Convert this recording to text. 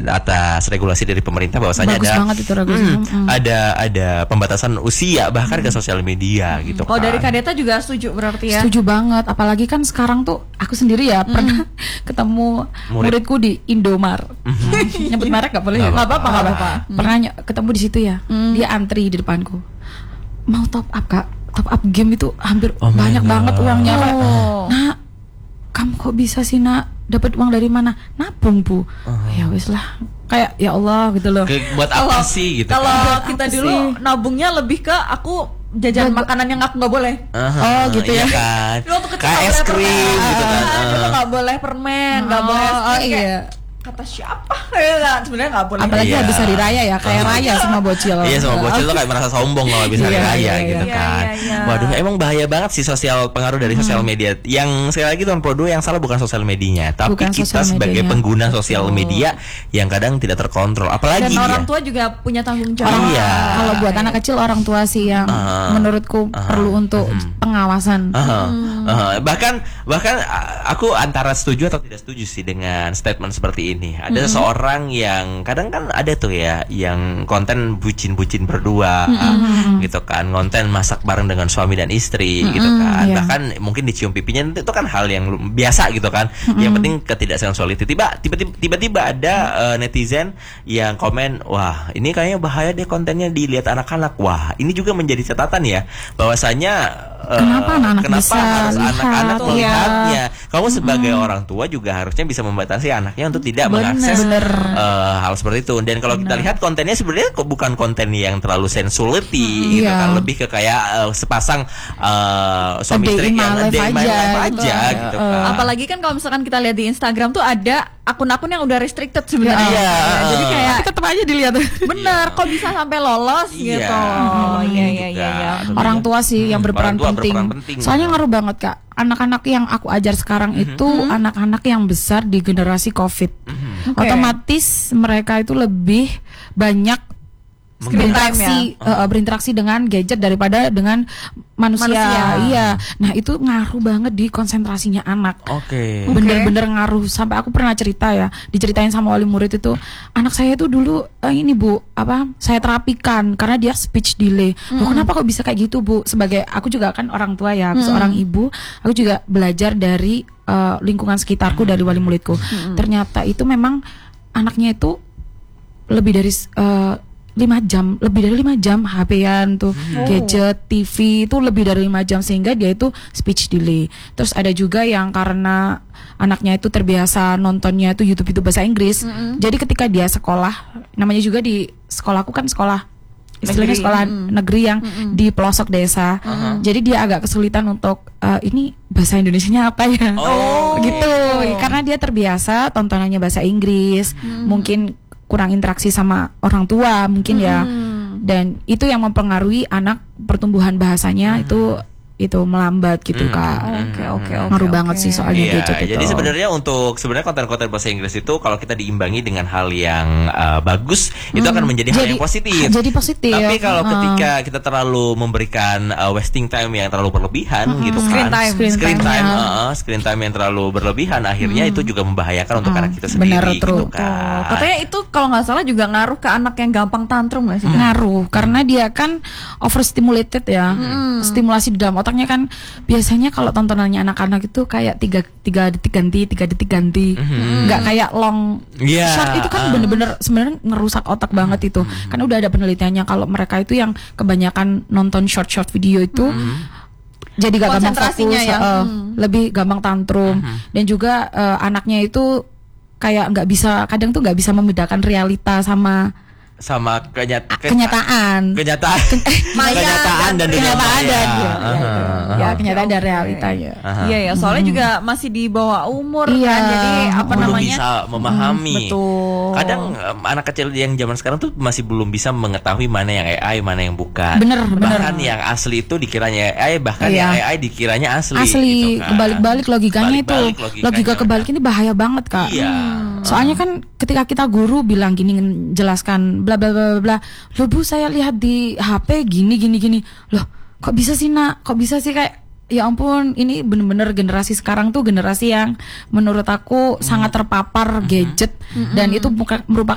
atas regulasi dari pemerintah bahwasanya Bagus banget itu ada pembatasan usia bahkan ke sosial media gitu. Kalau dari Kadeta juga setuju berarti ya? Setuju banget, apalagi kan sekarang tuh aku sendiri ya pernah ketemu muridku di Indomart. Nyebut merek gak boleh? Nggak apa-apa. Pernah ketemu di situ ya, dia antri di depanku. Mau top up Kak, top up game itu hampir banyak banget uangnya Kak. Nah, kamu kok bisa sih nak dapat uang dari mana? Nabung Bu. Ya wis lah, kayak ya Allah gitu loh. Buat apa sih gitu? Kalau kita dulu nabungnya lebih ke aku jajan makanan yang aku nggak boleh. Gitu ya. Kan. Waktu kecil Kayak es krim gitu kan. Kita nggak boleh permen, nggak boleh es krim. Kayak, kata siapa? Sebenarnya nggak boleh. Apalagi habis hari raya ya, kayak raya semua bocil. Iya, semua bocil tuh kayak merasa sombong kalau habis hari raya gitu kan. Waduh, emang bahaya banget sih pengaruh dari sosial media. Yang sekali lagi Tuan Prodo, yang salah bukan sosial medianya, tapi Bukan kita sosial sebagai medianya. pengguna sosial media yang kadang tidak terkontrol. Apalagi Dan orang tua juga punya tanggung jawab. Iya. Kalau buat anak kecil orang tua sih yang menurutku perlu untuk pengawasan. Bahkan aku antara setuju atau tidak setuju sih dengan statement seperti ini. Ada seseorang yang kadang kan ada tuh ya yang konten bucin-bucin berdua gitu kan, konten masak bareng dengan suami dan istri gitu kan. Iya. Bahkan mungkin dicium pipinya itu kan hal yang biasa gitu kan. Yang penting ketidaksensuality. Tiba-tiba ada netizen yang komen, wah ini kayaknya bahaya deh kontennya dilihat anak-anak. Wah ini juga menjadi catatan ya bahwasanya Kenapa anak-anak bisa harus lihat? anak-anak Iya. melihatnya? Kamu sebagai orang tua juga harusnya bisa membatasi anaknya untuk tidak mengakses hal seperti itu. Dan kalau kita lihat kontennya sebenarnya kok bukan konten yang terlalu sensuality gitu kan, lebih ke kayak sepasang suami istri yang day in my life aja gitu kan. Apalagi kan kalau misalkan kita lihat di Instagram tuh ada akun-akun yang udah restricted sebenarnya. Iya. Jadi kayak Tapi tetap aja dilihat. bener kok bisa sampai lolos Iya. gitu. Iya. Orang tua sih yang berperan Orang tua penting. berperan penting. Soalnya ngaruh banget Kak. Anak-anak yang aku ajar sekarang itu anak-anak yang besar di generasi COVID. Otomatis mereka itu lebih banyak berinteraksi dengan gadget daripada dengan manusia. Iya. Nah, itu ngaruh banget di konsentrasinya anak. Oke. Bener-bener ngaruh. Sampai aku pernah cerita ya, diceritain sama wali murid itu, anak saya itu dulu ini Bu, saya terapikan karena dia speech delay. Loh, kenapa kok bisa kayak gitu Bu? Sebagai aku juga kan orang tua ya, aku seorang ibu, aku juga belajar dari lingkungan sekitarku, dari wali muridku. Ternyata itu memang anaknya itu lebih dari 5 jam, lebih dari 5 jam HP-an tuh, gadget, TV itu lebih dari 5 jam sehingga dia itu speech delay. Terus ada juga yang karena anaknya itu terbiasa nontonnya itu YouTube bahasa Inggris. Jadi ketika dia sekolah, namanya juga di sekolahku kan sekolah istilahnya sekolah negeri yang di pelosok desa. Jadi dia agak kesulitan untuk ini bahasa Indonesianya apa ya? Gitu. Karena dia terbiasa tontonannya bahasa Inggris, mungkin kurang interaksi sama orang tua mungkin ya, dan itu yang mempengaruhi anak pertumbuhan bahasanya itu melambat gitu Kak. Oke. Ngaruh banget sih soalnya gadget itu. Jadi sebenarnya konten-konten bahasa Inggris itu kalau kita diimbangi dengan hal yang bagus itu akan menjadi hal yang positif. Jadi positif. Tapi kalau ketika kita terlalu memberikan wasting time yang terlalu berlebihan gitu Screen kan, time. screen time yang terlalu berlebihan akhirnya itu juga membahayakan untuk anak kita sendiri. Benar, gitu true. kan. Katanya itu kalau nggak salah juga ngaruh ke anak yang gampang tantrum nggak sih? Ngaruh karena dia kan overstimulated ya. Stimulasi di dalam otaknya kan biasanya kalau tontonannya anak-anak itu kayak 3 detik ganti. Nggak kayak long short, itu kan bener-bener sebenarnya ngerusak otak banget itu. Kan udah ada penelitiannya kalau mereka itu yang kebanyakan nonton short video itu jadi gak gampang fokus, lebih gampang tantrum, dan juga anaknya itu kayak kadang tuh nggak bisa membedakan realita sama kenyataan dan dunia maya. Kenyataan dan realitanya. Iya ya, soalnya juga masih di bawah umur kan, jadi belum bisa memahami. Betul. Kadang anak kecil yang zaman sekarang tuh masih belum bisa mengetahui mana yang AI, mana yang bukan. Bener. Bahkan yang asli itu dikiranya AI, bahkan yang AI dikiranya asli. Gitu kan. Kebalik-balik logikanya logika kebalik ini bahaya banget Kak. Soalnya kan ketika kita guru bilang gini, jelaskan bla bla bla bla, loh Bu saya lihat di HP gini, loh kok bisa sih nak, kok bisa sih, kayak ya ampun, ini bener-bener generasi sekarang tuh generasi yang menurut aku sangat terpapar gadget, dan itu merupakan